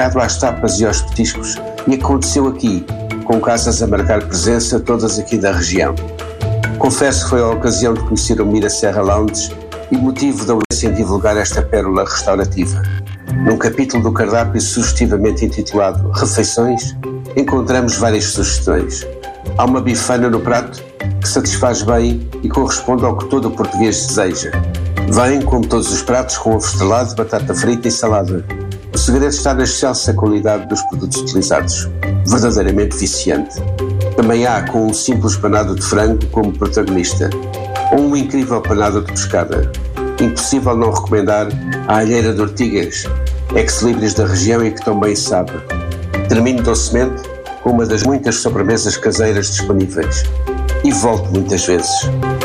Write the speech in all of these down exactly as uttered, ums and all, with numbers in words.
às tapas e aos petiscos, e aconteceu aqui, com casas a marcar presença, todas aqui da região. Confesso que foi a ocasião de conhecer o Mira Serra Lounge e motivo da urgência em divulgar esta pérola restaurativa. Num capítulo do cardápio sugestivamente intitulado Refeições, encontramos várias sugestões. Há uma bifana no prato que satisfaz bem e corresponde ao que todo o português deseja. Vem, como todos os pratos, com ovo estrelado, batata frita e salada. O segredo está na excelsa qualidade dos produtos utilizados, verdadeiramente viciante. Também há com um simples panado de frango como protagonista, ou um incrível panado de pescada. Impossível não recomendar a alheira de Ortigas, ex-libris da região e que tão bem sabe. Termino docemente com uma das muitas sobremesas caseiras disponíveis. E volto muitas vezes.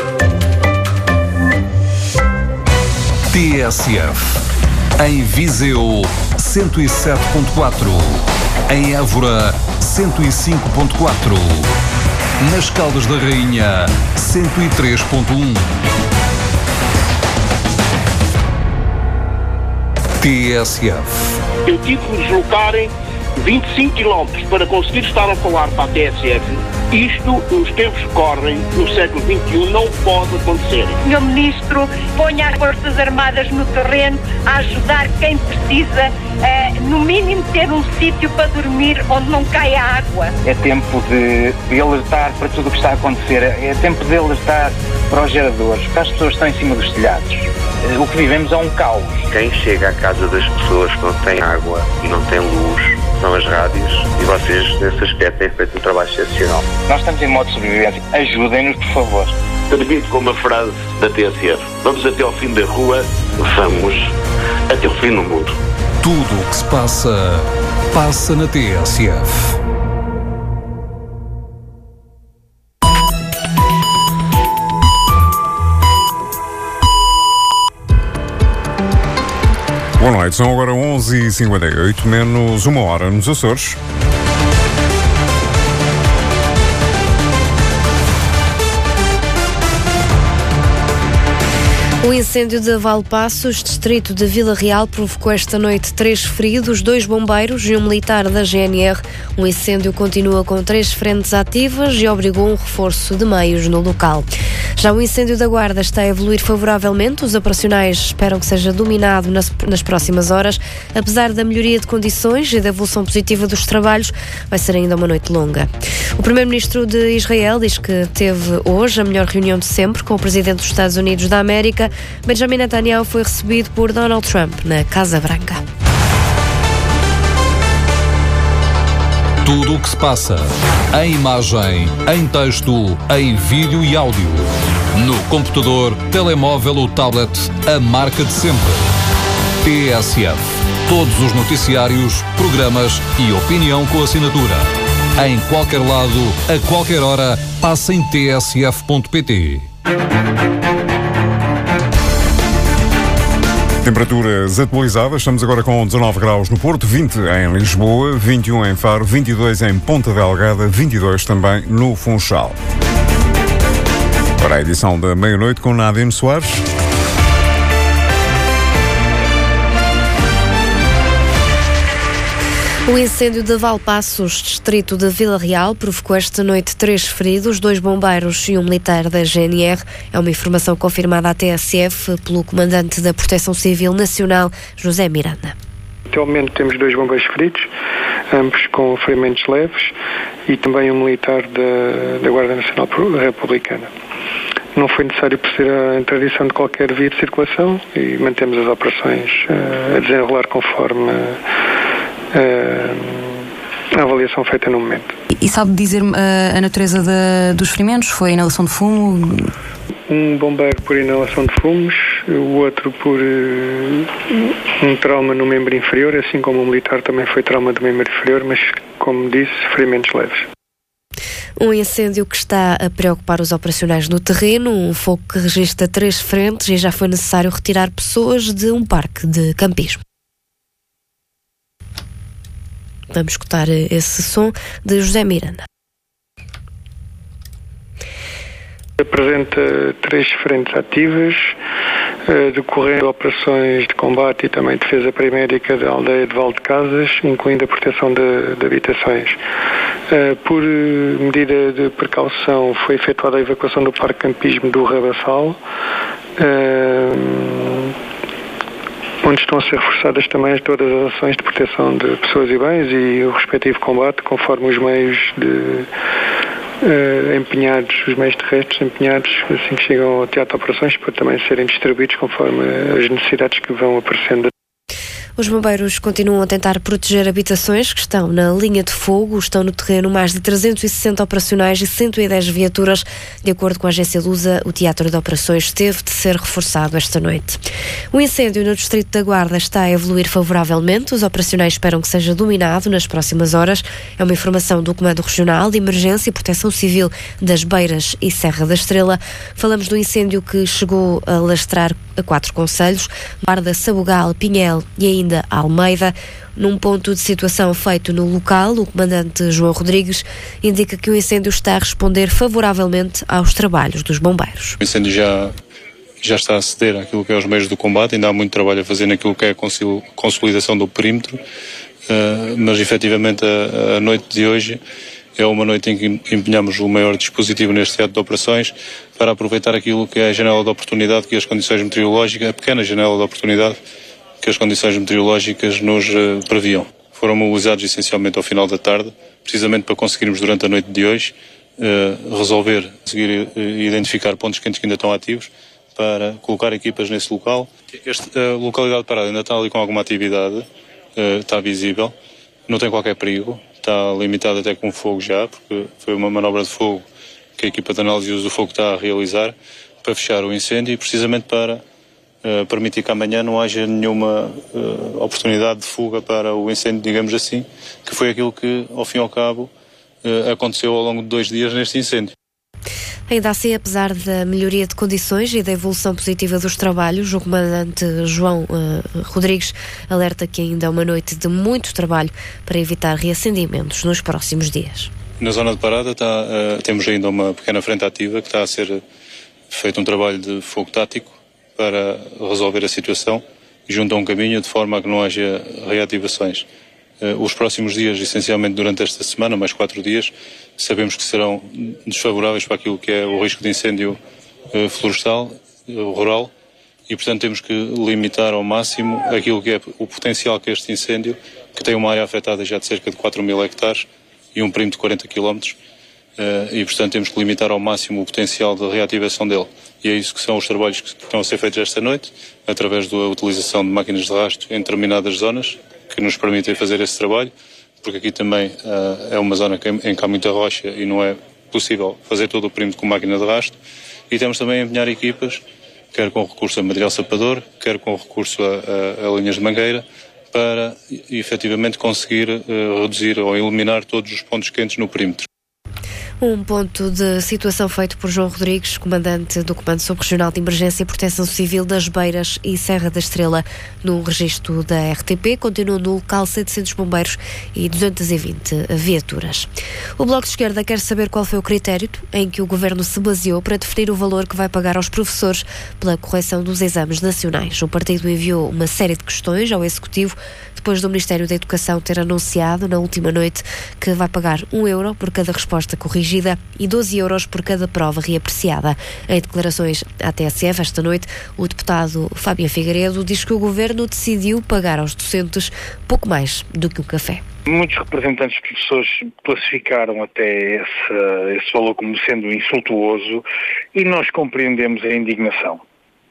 T S F. Em Viseu, cento e sete ponto quatro. Em Évora, cento e cinco ponto quatro. Nas Caldas da Rainha, cento e três ponto um. T S F. Eu tive que me deslocarem vinte e cinco quilómetros para conseguir estar a falar para a T S F. Isto, nos tempos que correm, no século vinte e um, não pode acontecer. senhor Ministro, ponha as Forças Armadas no terreno a ajudar quem precisa, eh, no mínimo ter um sítio para dormir onde não caia água. É tempo de, de alertar para tudo o que está a acontecer. É tempo de alertar para os geradores, para as pessoas que estão em cima dos telhados. O que vivemos é um caos. Quem chega à casa das pessoas que não tem água e não tem luz são as rádios, e vocês, nesse aspecto, têm feito um trabalho excepcional. Nós estamos em modo de sobrevivência. Ajudem-nos, por favor. Termino com uma frase da T S F. Vamos até ao fim da rua, vamos até o fim do mundo. Tudo o que se passa, passa na T S F. Boa noite, são agora onze e cinquenta e oito, menos uma hora nos Açores. O incêndio de Valpaços, distrito de Vila Real, provocou esta noite três feridos, dois bombeiros e um militar da G N R. O incêndio continua com três frentes ativas e obrigou um reforço de meios no local. Já o incêndio da Guarda está a evoluir favoravelmente. Os operacionais esperam que seja dominado nas, nas próximas horas. Apesar da melhoria de condições e da evolução positiva dos trabalhos, vai ser ainda uma noite longa. O primeiro-ministro de Israel diz que teve hoje a melhor reunião de sempre com o presidente dos Estados Unidos da América. Benjamin Netanyahu foi recebido por Donald Trump na Casa Branca. Tudo o que se passa, em imagem, em texto, em vídeo e áudio. No computador, telemóvel ou tablet, a marca de sempre. T S F. Todos os noticiários, programas e opinião com assinatura. Em qualquer lado, a qualquer hora, passa em t s f ponto p t. Temperaturas atualizadas, estamos agora com dezanove graus no Porto, vinte em Lisboa, vinte e um em Faro, vinte e dois em Ponta Delgada, vinte e dois também no Funchal. Para a edição da meia-noite com Nadine Soares. O incêndio de Valpaços, distrito de Vila Real, provocou esta noite três feridos, dois bombeiros e um militar da G N R. É uma informação confirmada à T S F pelo comandante da Proteção Civil Nacional, José Miranda. Até ao momento temos dois bombeiros feridos, ambos com ferimentos leves, e também um militar da, da Guarda Nacional Republicana. Não foi necessário proceder à interdição de qualquer via de circulação e mantemos as operações uh, a desenrolar conforme uh, a avaliação feita no momento. E sabe dizer-me uh, a natureza de, dos ferimentos? Foi inalação de fumo? Um bombeiro por inalação de fumos, o outro por uh, um trauma no membro inferior, assim como o militar também foi trauma do membro inferior, mas, como disse, ferimentos leves. Um incêndio que está a preocupar os operacionais no terreno, um fogo que registra três frentes e já foi necessário retirar pessoas de um parque de campismo. Vamos escutar esse som de José Miranda. Apresenta três frentes ativas, uh, decorrendo operações de combate e também defesa perimétrica da aldeia de Valdecasas, incluindo a proteção de, de habitações. Uh, por uh, medida de precaução foi efetuada a evacuação do Parque Campismo do Rabassal, uh, onde estão a ser reforçadas também todas as ações de proteção de pessoas e bens e o respectivo combate, conforme os meios de, uh, empenhados, os meios terrestres empenhados, assim que chegam ao teatro de operações, para também serem distribuídos conforme as necessidades que vão aparecendo. Os bombeiros continuam a tentar proteger habitações que estão na linha de fogo. Estão no terreno mais de trezentos e sessenta operacionais e cento e dez viaturas. De acordo com a agência Lusa, o teatro de operações teve de ser reforçado esta noite. O incêndio no distrito da Guarda está a evoluir favoravelmente. Os operacionais esperam que seja dominado nas próximas horas. É uma informação do Comando Regional de Emergência e Proteção Civil das Beiras e Serra da Estrela. Falamos do incêndio que chegou a lastrar a quatro concelhos: Guarda, Sabugal, Pinhel e ainda Almeida. Num ponto de situação feito no local, o comandante João Rodrigues indica que o incêndio está a responder favoravelmente aos trabalhos dos bombeiros. O incêndio já, já está a ceder àquilo que é os meios do combate, ainda há muito trabalho a fazer naquilo que é a consolidação do perímetro, uh, mas efetivamente a, a noite de hoje é uma noite em que empenhamos o maior dispositivo neste teatro de operações para aproveitar aquilo que é a janela de oportunidade que as condições meteorológicas, a pequena janela de oportunidade que as condições meteorológicas nos uh, previam. Foram mobilizados essencialmente ao final da tarde, precisamente para conseguirmos durante a noite de hoje uh, resolver, conseguir uh, identificar pontos quentes que ainda estão ativos para colocar equipas nesse local. Esta uh, localidade parada ainda está ali com alguma atividade, uh, está visível, não tem qualquer perigo, está limitada até com fogo já, porque foi uma manobra de fogo que a equipa de análise do fogo está a realizar para fechar o incêndio e precisamente para Uh, permitir que amanhã não haja nenhuma uh, oportunidade de fuga para o incêndio, digamos assim, que foi aquilo que, ao fim e ao cabo, uh, aconteceu ao longo de dois dias neste incêndio. Ainda assim, apesar da melhoria de condições e da evolução positiva dos trabalhos, o comandante João uh, Rodrigues alerta que ainda é uma noite de muito trabalho para evitar reacendimentos nos próximos dias. Na zona de parada está, uh, temos ainda uma pequena frente ativa que está a ser feito um trabalho de fogo tático para resolver a situação e junto a um caminho de forma a que não haja reativações. Uh, os próximos dias, essencialmente durante esta semana, mais quatro dias, sabemos que serão desfavoráveis para aquilo que é o risco de incêndio uh, florestal, uh, rural, e portanto temos que limitar ao máximo aquilo que é o potencial que este incêndio, que tem uma área afetada já de cerca de quatro mil hectares e um perímetro de quarenta quilómetros, uh, e portanto temos que limitar ao máximo o potencial de reativação dele. E é isso que são os trabalhos que estão a ser feitos esta noite, através da utilização de máquinas de rasto em determinadas zonas, que nos permitem fazer esse trabalho, porque aqui também uh, é uma zona que, em que há muita rocha e não é possível fazer todo o perímetro com máquina de rasto. E temos também a empenhar equipas, quer com recurso a material sapador, quer com recurso a, a, a linhas de mangueira, para efetivamente conseguir uh, reduzir ou eliminar todos os pontos quentes no perímetro. Um ponto de situação feito por João Rodrigues, comandante do Comando Subregional de Emergência e Proteção Civil das Beiras e Serra da Estrela, no registro da R T P. Continuam no local setecentos bombeiros e duzentas e vinte viaturas. O Bloco de Esquerda quer saber qual foi o critério em que o Governo se baseou para definir o valor que vai pagar aos professores pela correção dos exames nacionais. O partido enviou uma série de questões ao Executivo, depois do Ministério da Educação ter anunciado na última noite que vai pagar um euro por cada resposta corrigida e doze euros por cada prova reapreciada. Em declarações à T S F esta noite, o deputado Fábio Figueiredo diz que o Governo decidiu pagar aos docentes pouco mais do que um café. Muitos representantes de professores classificaram até esse, esse valor como sendo insultuoso e nós compreendemos a indignação,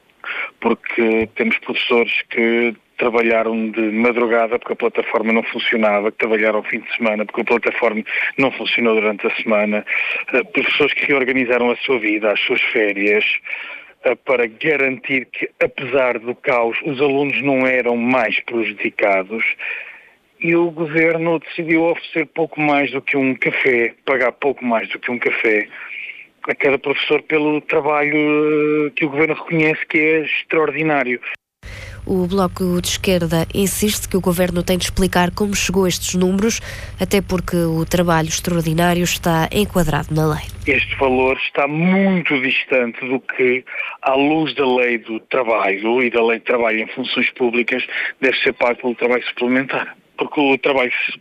porque temos professores que trabalharam de madrugada porque a plataforma não funcionava, que trabalharam ao fim de semana porque a plataforma não funcionou durante a semana, uh, professores que reorganizaram a sua vida, as suas férias, uh, para garantir que, apesar do caos, os alunos não eram mais prejudicados, e o Governo decidiu oferecer pouco mais do que um café, pagar pouco mais do que um café a cada professor pelo trabalho uh, que o Governo reconhece que é extraordinário. O Bloco de Esquerda insiste que o Governo tem de explicar como chegou a estes números, até porque o trabalho extraordinário está enquadrado na lei. Este valor está muito distante do que, à luz da lei do trabalho e da lei de trabalho em funções públicas, deve ser pago pelo trabalho suplementar. Porque o trabalho